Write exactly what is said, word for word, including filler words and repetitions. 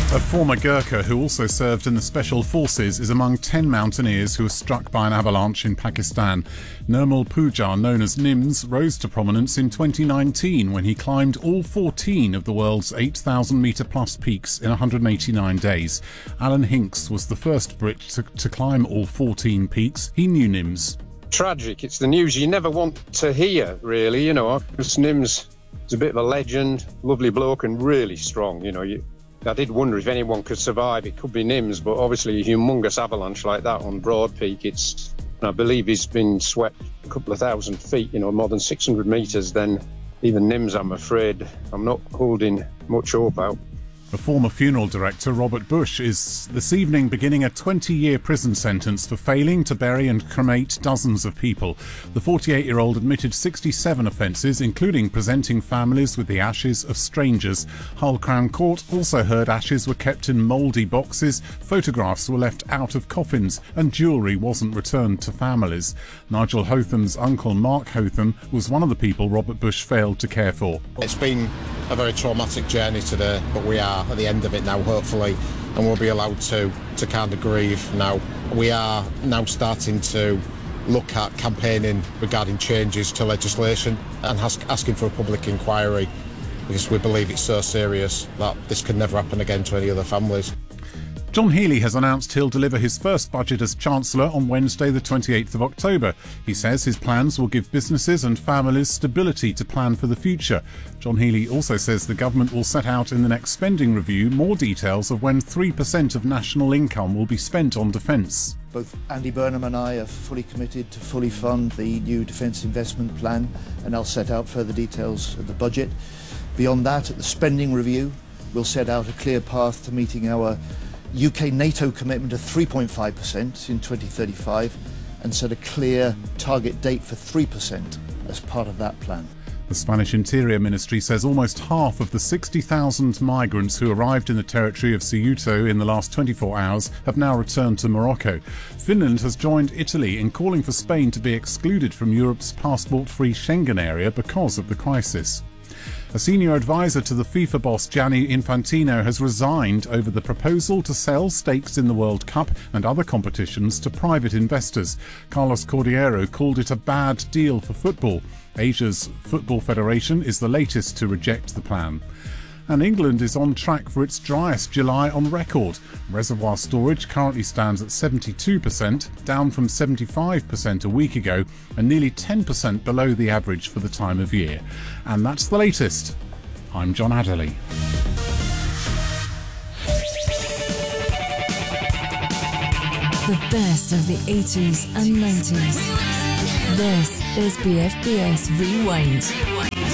A former Gurkha who also served in the Special Forces is among ten mountaineers who were struck by an avalanche in Pakistan. Nirmal Poojar, known as Nims, rose to prominence in twenty nineteen when he climbed all fourteen of the world's eight thousand metre plus peaks in one hundred eighty-nine days. Alan Hinks was the first Brit to, to climb all fourteen peaks. He knew Nims. Tragic. It's the news you never want to hear, really, you know, because Nims is a bit of a legend, lovely bloke and really strong, you know. You, I did wonder if anyone could survive. It could be Nims, but obviously a humongous avalanche like that on Broad Peak, it's, I believe he's been swept a couple of thousand feet, you know, more than six hundred metres, then even Nims, I'm afraid, I'm not holding much hope out. The former funeral director, Robert Bush, is this evening beginning a twenty-year prison sentence for failing to bury and cremate dozens of people. The forty-eight-year-old admitted sixty-seven offences, including presenting families with the ashes of strangers. Hull Crown Court also heard ashes were kept in mouldy boxes, photographs were left out of coffins, and jewellery wasn't returned to families. Nigel Hotham's uncle, Mark Hotham, was one of the people Robert Bush failed to care for. It's been a very traumatic journey today, but we are at the end of it now, hopefully, and we'll be allowed to to kind of grieve now. We are now starting to look at campaigning regarding changes to legislation and ask, asking for a public inquiry, because we believe it's so serious that this can never happen again to any other families. John Healey has announced he'll deliver his first budget as Chancellor on Wednesday the twenty-eighth of October. He says his plans will give businesses and families stability to plan for the future. John Healey also says the government will set out in the next spending review more details of when three percent of national income will be spent on defence. Both Andy Burnham and I are fully committed to fully fund the new Defence Investment Plan, and I'll set out further details of the budget. Beyond that, at the spending review, we'll set out a clear path to meeting our U K NATO commitment of three point five percent in twenty thirty-five and set a clear target date for three percent as part of that plan. The Spanish Interior Ministry says almost half of the sixty thousand migrants who arrived in the territory of Ceuta in the last twenty-four hours have now returned to Morocco. Finland has joined Italy in calling for Spain to be excluded from Europe's passport-free Schengen area because of the crisis. A senior advisor to the FIFA boss Gianni Infantino has resigned over the proposal to sell stakes in the World Cup and other competitions to private investors. Carlos Cordeiro called it a bad deal for football. Asia's Football Federation is the latest to reject the plan. And England is on track for its driest July on record. Reservoir storage currently stands at seventy-two percent, down from seventy-five percent a week ago, and nearly ten percent below the average for the time of year. And that's the latest. I'm John Adderley. The best of the eighties and nineties. This is B F B S Rewind.